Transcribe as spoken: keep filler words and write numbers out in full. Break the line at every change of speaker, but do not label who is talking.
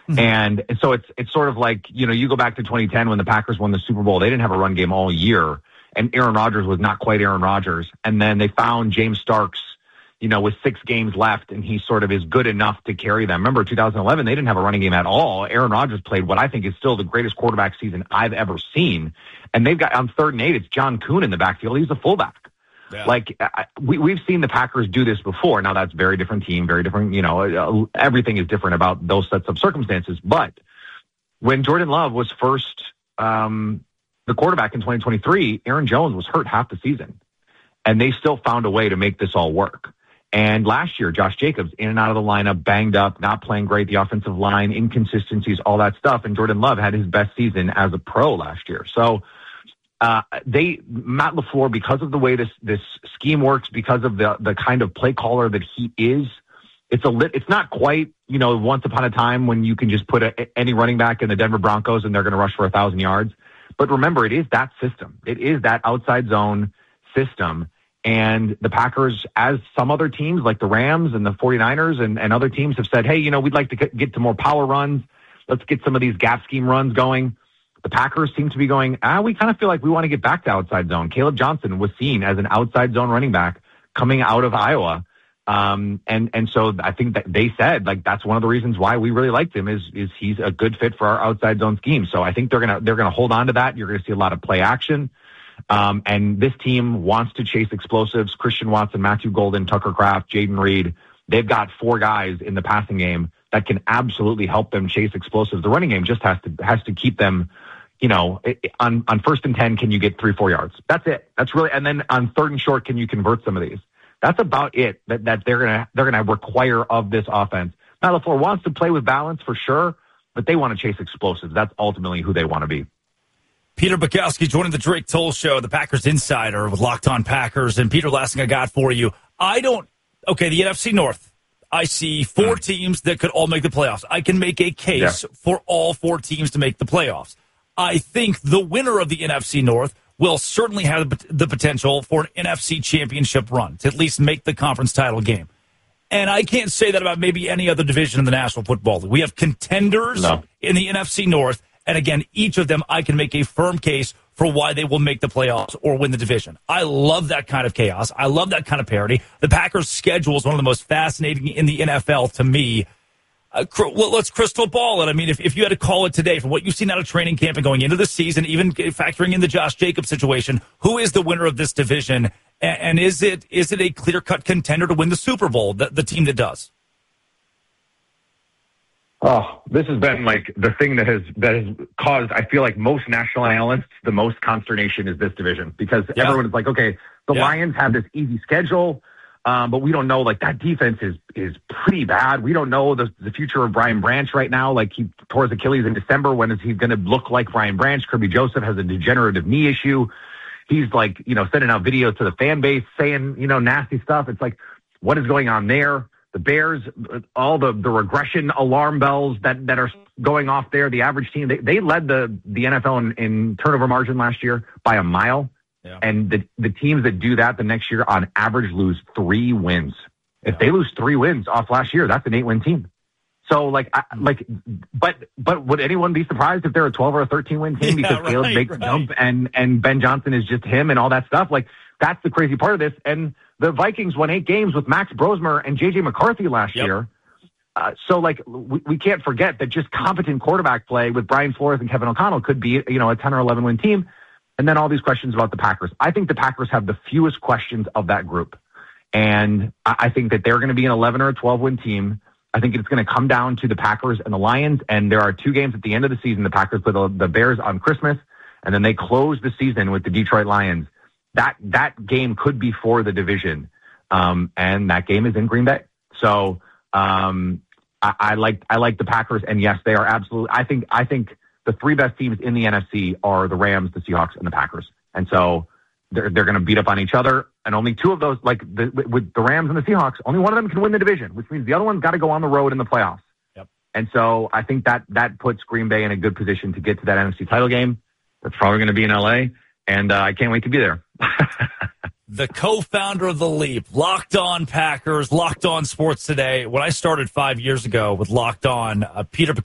Mm-hmm. And so it's it's sort of like, you know, you go back to twenty ten when the Packers won the Super Bowl. They didn't have a run game all year, and Aaron Rodgers was not quite Aaron Rodgers. And then they found James Starks, you know, with six games left, and he sort of is good enough to carry them. Remember, two thousand eleven, they didn't have a running game at all. Aaron Rodgers played what I think is still the greatest quarterback season I've ever seen. And they've got, on third and eight, it's John Kuhn in the backfield. He's a fullback. Yeah. Like, I, we, we've seen the Packers do this before. Now, that's a very different team, very different, you know, everything is different about those sets of circumstances. But when Jordan Love was first um, the quarterback in twenty twenty-three, Aaron Jones was hurt half the season. And they still found a way to make this all work. And last year, Josh Jacobs, in and out of the lineup, banged up, not playing great, the offensive line, inconsistencies, all that stuff. And Jordan Love had his best season as a pro last year. So uh, they, Matt LaFleur, because of the way this this scheme works, because of the the kind of play caller that he is, it's a lit, it's not quite, you know, once upon a time when you can just put a, any running back in the Denver Broncos and they're going to rush for a thousand yards. But remember, it is that system. It is that outside zone system. And the Packers, as some other teams like the Rams and the 49ers and, and other teams have said, hey, you know, we'd like to get to more power runs. Let's get some of these gap scheme runs going. The Packers seem to be going, ah, we kind of feel like we want to get back to outside zone. Caleb Johnson was seen as an outside zone running back coming out of Iowa. Um, and, and so I think that they said, like, that's one of the reasons why we really liked him is, is he's a good fit for our outside zone scheme. So I think they're going to, they're going to hold on to that. You're going to see a lot of play action. Um, and this team wants to chase explosives. Christian Watson, Matthew Golden, Tucker Kraft, Jaden Reed. They've got four guys in the passing game that can absolutely help them chase explosives. The running game just has to, has to keep them, you know, on, on first and ten, can you get three, four yards? That's it. That's really, and then on third and short, can you convert some of these? That's about it that, that they're going to, they're going to require of this offense. Now, LaFleur wants to play with balance for sure, but they want to chase explosives. That's ultimately who they want to be.
Peter Bukowski joining the Drake Toll Show, the Packers Insider with Locked On Packers. And Peter, last thing I got for you, I don't, okay, the N F C North, I see four mm. teams that could all make the playoffs. I can make a case yeah. for all four teams to make the playoffs. I think the winner of the N F C North will certainly have the potential for an N F C championship run, to at least make the conference title game. And I can't say that about maybe any other division in the National Football League. We have contenders no. in the N F C North. And again, each of them, I can make a firm case for why they will make the playoffs or win the division. I love that kind of chaos. I love that kind of parity. The Packers' schedule is one of the most fascinating in the N F L to me. Uh, well, let's crystal ball it. I mean, if, if you had to call it today, from what you've seen out of training camp and going into the season, even factoring in the Josh Jacobs situation, who is the winner of this division? And, and is it is it a clear-cut contender to win the Super Bowl, the, the team that does?
Oh, this has been like the thing that has that has caused, I feel like, most national analysts the most consternation is this division, because yeah. everyone is like, okay, the yeah. Lions have this easy schedule, um, but we don't know, like, that defense is is pretty bad. We don't know the the future of Brian Branch right now. Like, he tore his Achilles in December. When is he going to look like Brian Branch? Kirby Joseph has a degenerative knee issue. He's like, you know, sending out videos to the fan base saying, you know, nasty stuff. It's like, what is going on there? The Bears, all the, the regression alarm bells that, that are going off there. The average team, they, they led the, the N F L in, in turnover margin last year by a mile. Yeah. And the, the teams that do that the next year on average lose three wins. If yeah. they lose three wins off last year, that's an eight-win team. So, like, I, like, but but would anyone be surprised if they're a twelve or a thirteen-win team
yeah,
because
right,
Caleb makes
right.
the jump and, and Ben Johnson is just him and all that stuff? Like, that's the crazy part of this. And the Vikings won eight games with Max Brosmer and J J McCarthy last yep. year. Uh, so, like, we, we can't forget that just competent quarterback play with Brian Flores and Kevin O'Connell could be, you know, a ten or eleven win team. And then all these questions about the Packers. I think the Packers have the fewest questions of that group. And I, I think that they're going to be an eleven or a twelve win team. I think it's going to come down to the Packers and the Lions. And there are two games at the end of the season. The Packers play the, the Bears on Christmas, and then they close the season with the Detroit Lions. That that game could be for the division, um, and that game is in Green Bay. So um, I, I like I like the Packers, and yes, they are absolutely. I think I think the three best teams in the N F C are the Rams, the Seahawks, and the Packers, and so they're they're going to beat up on each other. And only two of those, like the, with the Rams and the Seahawks, only one of them can win the division, which means the other one's got to go on the road in the playoffs.
Yep.
And so I think that that puts Green Bay in a good position to get to that N F C title game. That's probably going to be in L A, and uh, I can't wait to be there.
The co-founder of The Leap, Locked On Packers, Locked On Sports Today. When I started five years ago with Locked On, uh, Peter